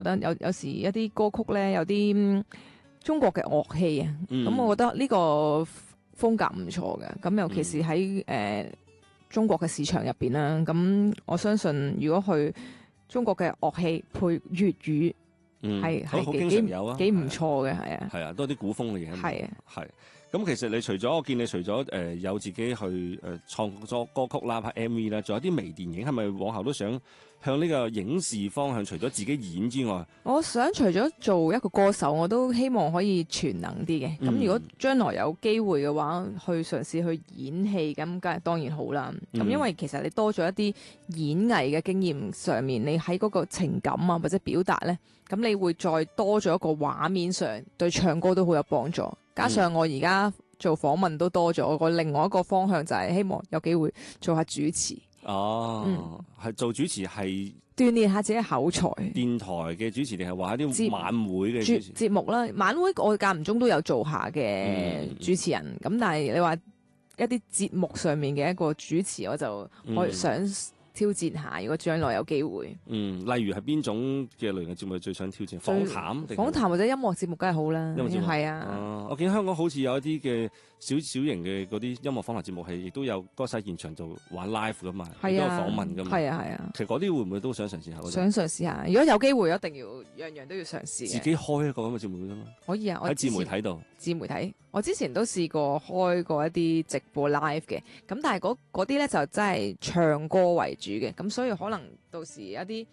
覺得有時一啲歌曲咧有啲中國嘅樂器啊，咁我覺得呢個風格唔錯嘅。咁尤其是喺中國嘅市場入邊啦，咁我相信如果去中國嘅樂器配粵語，係好經常有啊， 幾唔錯嘅，係啊， 係啊，多啲古風嘅嘢。 係啊， 係。咁其實我見你除咗有自己去創作歌曲啦、拍 MV 啦，仲有啲微電影，係咪往後都想向呢個影視方向？除咗自己演之外，我想除咗做一個歌手，我都希望可以全能啲嘅。咁如果將來有機會嘅話，去嘗試去演戲，咁梗係當然好啦。咁因為其實你多咗一啲演藝嘅經驗上面，你喺嗰個情感啊或者表達呢，咁你會再多咗一個畫面上，對唱歌都好有幫助。加上我而家做訪問都多咗，我另外一個方向就係希望有機會做下主持。 係做主持係鍛鍊下自己嘅口才。 電台嘅主持定係話一啲晚會嘅主持節目啦？晚會我間唔中都有做下嘅主持人，咁但係你話一啲節目上面嘅一個主持，我就我想挑戰下，如果將來有機會。 例如係邊種嘅類型嘅節目最想挑戰？訪談或者音樂節目梗係好啦。 音樂節目係啊。 我見香港好似有一啲嘅小型嘅嗰啲音樂訪談節目係亦都有歌手現場做玩 live 噶嘛，亦都有訪問噶嘛。係啊。其實嗰啲會唔會都想嘗試下？ 想嘗試下，如果有機會，一定要樣樣都要嘗試。自己開一個咁嘅節目啫嘛。可以啊，喺自媒體度。 自媒體，我之前都試過開過一啲直播 live 嘅，咁但係嗰啲咧就真係唱歌為主嘅，咁所以可能到時一啲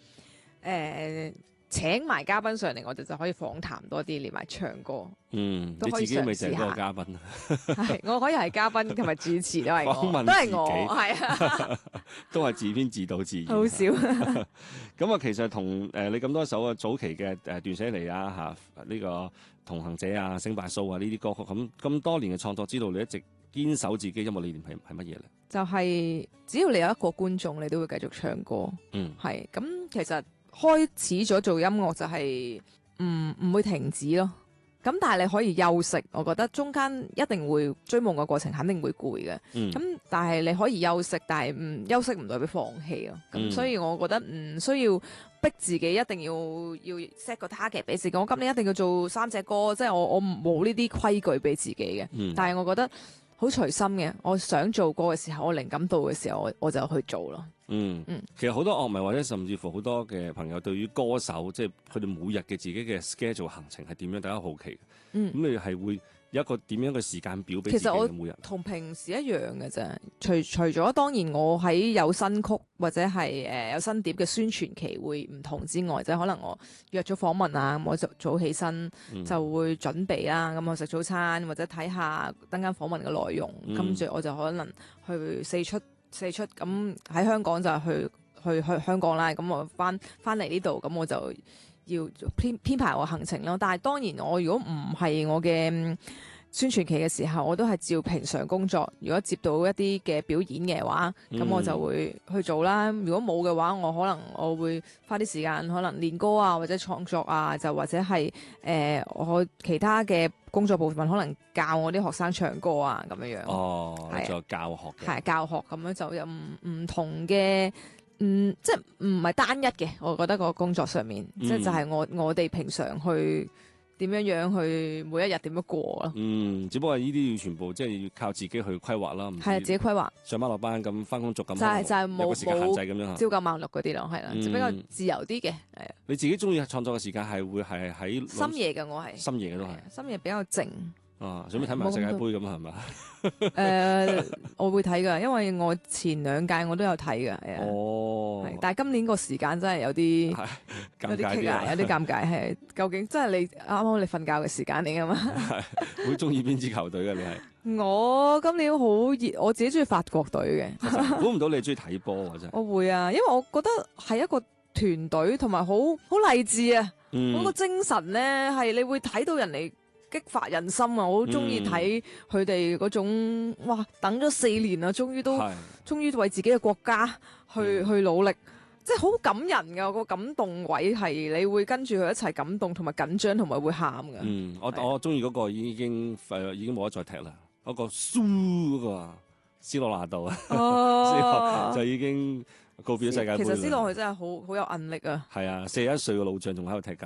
請埋嘉賓上嚟，我哋就可以訪談多啲，連埋唱歌。 你自己咪就係嗰個嘉賓。 係，我可以係嘉賓同埋主持都係我， 訪問都係我，係啊， 都係自編自導自演。 好少。 咁啊，其實同你咁多首早期嘅斷捨離啊呢個同行者啊、星拜蘇啊呢啲歌曲，咁多年嘅創作之路，你一直堅守自己音樂理念係乜嘢咧？就係只要你有一個觀眾，你都會繼續唱歌。係咁，其實開始咗做音樂就係唔會停止咯。咁但係你可以休息，我覺得中間一定會追夢嘅過程肯定會攰嘅。咁但係你可以休息，但係休息唔代表放棄咯。咁所以我覺得唔需要逼自己一定要 set 個 target 俾自己。我今年一定要做3隻歌，即係我冇呢啲規矩俾自己嘅。但係我覺得好隨心嘅，我想做歌嘅時候，我靈感到嘅時候，我就去做咯。其實好多樂迷或者甚至乎好多嘅朋友對於歌手，即係佢哋每日嘅自己嘅 schedule 行程係點樣，大家好奇。咁你係會有一個點樣嘅時間表俾自己嘅每日？其實我同平時一樣嘅啫，除咗當然我喺有新曲或者係有新碟嘅宣傳期會唔同之外，即係可能我約咗訪問啊，我就早起身就會準備啦，咁我食早餐或者睇下等間訪問嘅內容，跟住我就可能去四出咁喺香港就去香港啦，咁我翻嚟呢度，咁我就要編排我行程咯。但係當然我如果唔係我嘅宣傳期嘅時候，我都係照平常工作。如果接到一啲嘅表演嘅話，咁我就會去做啦。如果冇嘅話，我會花啲時間可能練歌啊，或者創作啊，就或者係我其他嘅工作部分，可能教我啲學生唱歌啊咁樣樣。仲有教學嘅。係教學咁樣就有唔同嘅。即係唔係單一嘅，我覺得個工作上面，即係就係我哋平常去點樣去每一日點樣過咯。只不過呢啲要全部即係要靠自己去規劃啦。係自己規劃，上班落班咁翻工族咁，就係冇時間限制咁樣。朝九晚六嗰啲咯，係啦，就比較自由啲嘅。係啊。你自己中意創作嘅時間係會係喺深夜嘅，我係深夜嘅都係。深夜比較靜。想唔想睇埋世界盃咁啊？係嘛？我會睇噶，因為我前2屆我都有睇噶。但係今年個時間真係有啲有啲尷尬。係究竟真係你啱啱你瞓覺嘅時間嚟噶嘛？ 好中意邊支球隊嘅你係？ 我今年好熱，我自己中意法國隊嘅。估唔到你中意睇波啊！真係。 我會啊，因為我覺得係一個團隊，同埋好勵志啊！嗰個精神咧，係你會睇到人哋。激發人心啊！我好中意睇佢哋嗰種，哇！等咗4年啊，終於為自己嘅國家去努力，即係好感人噶。個感動位係你會跟住佢一齊感動，同埋緊張，同埋會喊噶。我中意嗰個已經冇得再踢啦。嗰個蘇嗰個斯洛拿度啊，就已經告別世界盃啦。 其實斯朗佢真係好有韌力啊！ 係啊，41歲嘅老將仲喺度踢緊